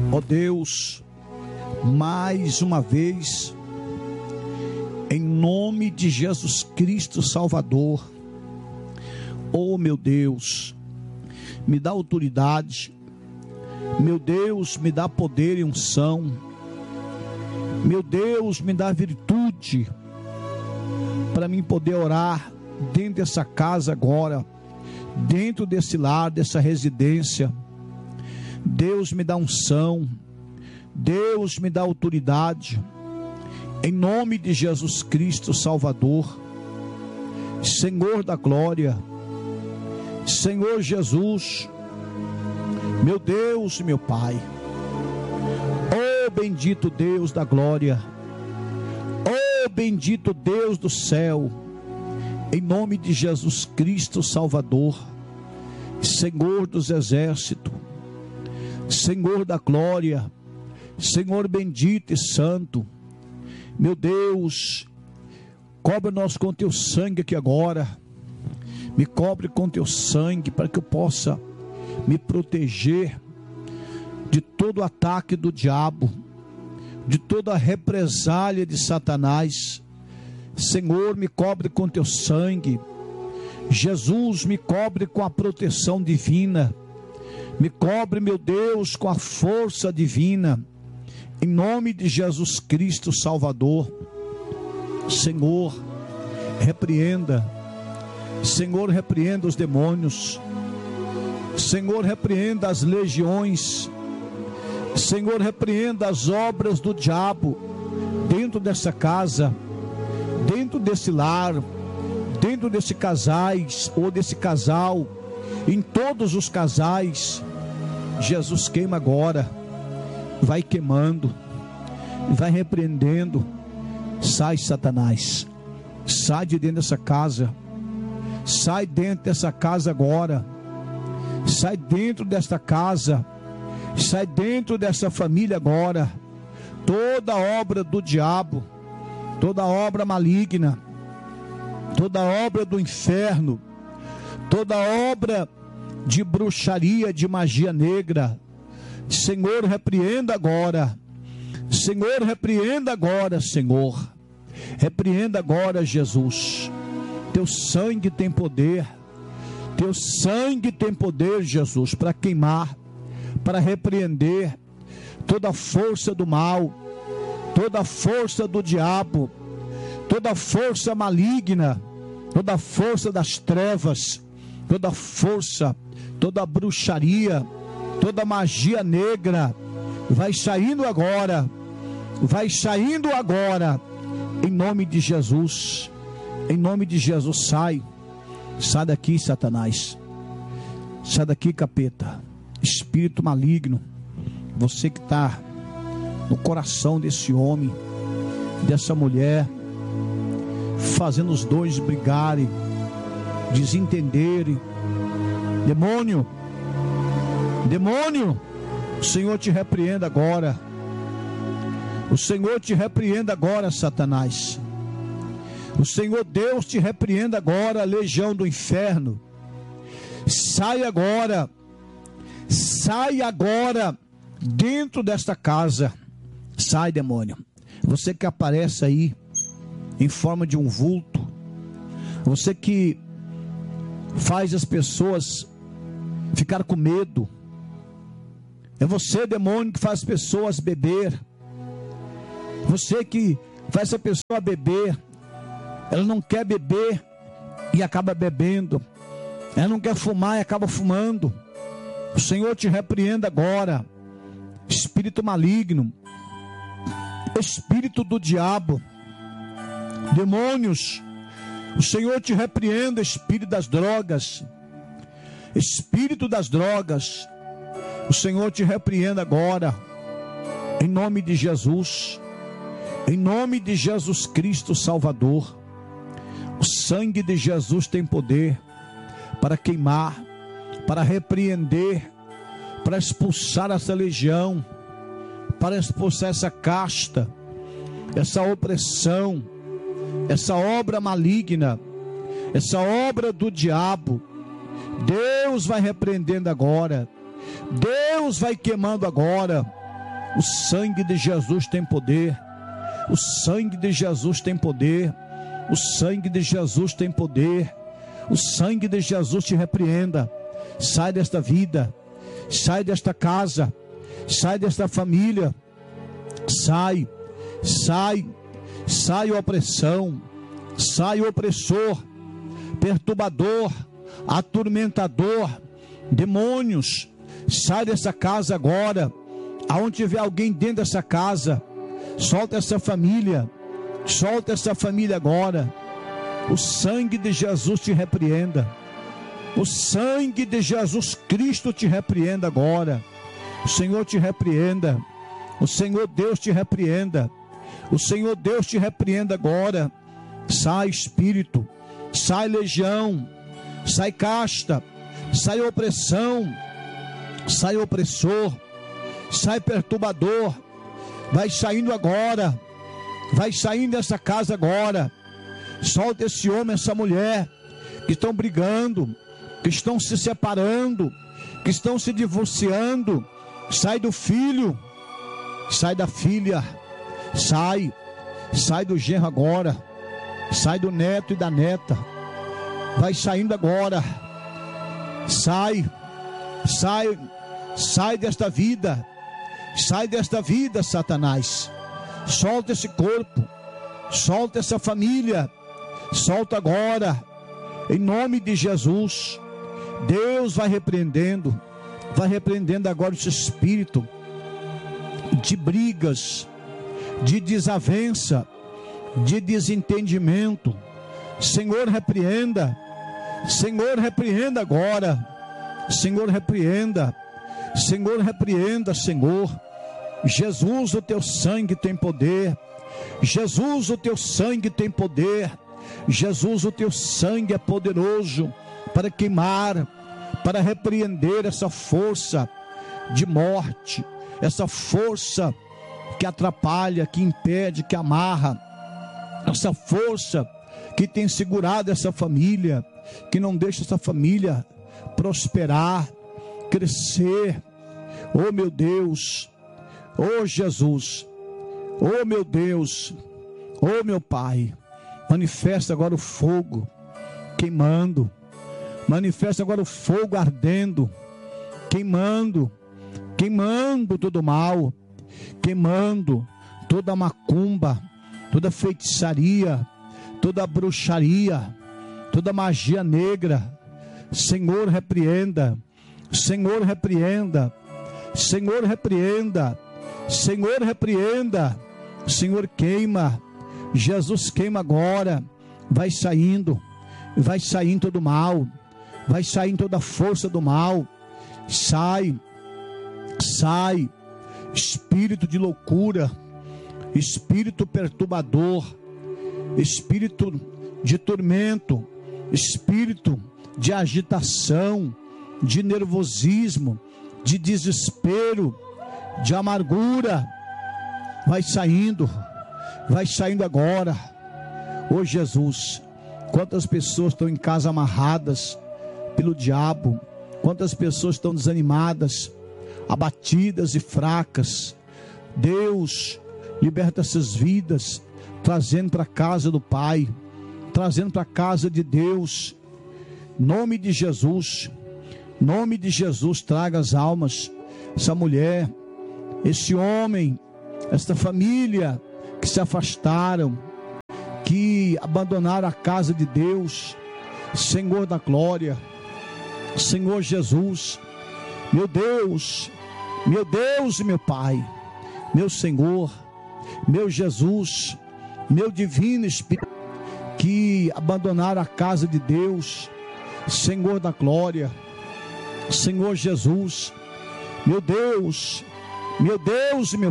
Ó Deus, mais uma vez, em nome de Jesus Cristo Salvador, oh meu Deus, me dá autoridade, meu Deus, me dá poder e unção, meu Deus, me dá virtude, para mim poder orar dentro dessa casa agora, dentro desse lar, dessa residência. Deus me dá unção, Deus me dá autoridade, em nome de Jesus Cristo Salvador, Senhor da glória, Senhor Jesus, meu Deus e meu Pai, oh bendito Deus da glória, oh bendito Deus do céu, em nome de Jesus Cristo Salvador, Senhor dos exércitos, Senhor da glória, Senhor bendito e santo, meu Deus, cobre-nos com teu sangue aqui agora, me cobre com teu sangue, para que eu possa me proteger de todo ataque do diabo, de toda represália de Satanás. Senhor, me cobre com teu sangue, Jesus, me cobre com a proteção divina, me cobre, meu Deus, com a força divina, em nome de Jesus Cristo Salvador. Senhor, repreenda, Senhor, repreenda os demônios, Senhor, repreenda as legiões, Senhor, repreenda as obras do diabo, dentro dessa casa, dentro desse lar, dentro desse casais, ou desse casal, em todos os casais. Jesus, queima agora, vai queimando, vai repreendendo. Sai, Satanás, sai de dentro dessa casa, sai dentro dessa casa agora, sai dentro desta casa, sai dentro dessa família agora. Toda obra do diabo, toda obra maligna, toda obra do inferno, toda obra de bruxaria, de magia negra, Senhor, repreenda agora, Senhor, repreenda agora, Senhor, repreenda agora, Jesus. Teu sangue tem poder, teu sangue tem poder, Jesus, para queimar, para repreender toda a força do mal, toda a força do diabo, toda a força maligna, toda a força das trevas, toda a força, toda a bruxaria, toda a magia negra, vai saindo agora, em nome de Jesus, em nome de Jesus. Sai daqui, Satanás, sai daqui, capeta, espírito maligno, você que está no coração desse homem, dessa mulher, fazendo os dois brigarem, desentenderem. Demônio, o Senhor te repreenda agora, o Senhor te repreenda agora, Satanás, o Senhor Deus te repreenda agora, legião do inferno. Sai agora dentro desta casa. Sai, demônio, você que aparece aí em forma de um vulto, você que faz as pessoas ficar com medo, é você, demônio, que faz as pessoas beber, você que faz a pessoa beber, ela não quer beber e acaba bebendo, ela não quer fumar e acaba fumando. O Senhor te repreenda agora, espírito maligno, espírito do diabo, demônios. O Senhor te repreenda, espírito das drogas, espírito das drogas. O Senhor te repreenda agora, em nome de Jesus, em nome de Jesus Cristo Salvador. O sangue de Jesus tem poder para queimar, para repreender, para expulsar essa legião, para expulsar essa casta, essa opressão, essa obra maligna, essa obra do diabo. Deus vai repreendendo agora, Deus vai queimando agora, O sangue de Jesus tem poder. O sangue de Jesus tem poder. O sangue de Jesus tem poder. O sangue de Jesus te repreenda. Sai desta vida. Sai desta casa. Sai desta família. Sai. Sai a opressão. Sai o opressor, perturbador, atormentador, demônios. Sai dessa casa agora. Aonde tiver alguém dentro dessa casa, solta essa família. Solta essa família agora. O sangue de Jesus te repreenda. O sangue de Jesus Cristo te repreenda agora. O Senhor te repreenda. O Senhor Deus te repreenda. O Senhor Deus te repreenda agora. Sai espírito, sai legião, sai casta, sai opressão, sai opressor, sai perturbador. Vai saindo agora. Vai saindo dessa casa agora. Solta esse homem, essa mulher que estão brigando, que estão se separando, que estão se divorciando. Sai do filho, sai da filha, sai do genro agora, sai do neto e da neta. Vai saindo agora. Sai desta vida. Sai desta vida, Satanás. Solta esse corpo, solta essa família, solta agora, em nome de Jesus. Deus vai repreendendo agora esse espírito de brigas, de desavença, de desentendimento. Senhor, repreenda agora. Senhor, repreenda, Senhor. Jesus, o teu sangue tem poder. Jesus, o teu sangue tem poder. Jesus, o teu sangue é poderoso para queimar, para repreender essa força de morte, essa força que atrapalha, que impede, que amarra, essa força que tem segurado essa família, que não deixa essa família prosperar, crescer. Oh meu Deus, oh Jesus, oh meu Deus, oh meu Pai, manifesta agora o fogo queimando, manifesta agora o fogo ardendo, queimando todo mal, queimando toda macumba, toda feitiçaria, toda bruxaria, toda magia negra. Senhor, repreenda, Senhor, repreenda, Senhor, repreenda, Senhor, repreenda. Senhor, queima. Jesus, queima agora. Vai saindo todo mal, vai saindo toda a força do mal. Sai, espírito de loucura, espírito perturbador, espírito de tormento, espírito de agitação, de nervosismo, de desespero, de amargura. Vai saindo agora. Ô Jesus, quantas pessoas estão em casa amarradas pelo diabo, quantas pessoas estão desanimadas, abatidas e fracas. Deus, liberta essas vidas, trazendo para a casa do Pai, trazendo para a casa de Deus. Nome de Jesus, traga as almas, essa mulher, esse homem, esta família que se afastaram, que abandonaram a casa de Deus. Senhor da glória, Senhor Jesus, meu Deus e meu Pai, meu Senhor, meu Jesus, meu divino Espírito, que abandonaram a casa de Deus. Senhor da glória, Senhor Jesus, meu Deus e meu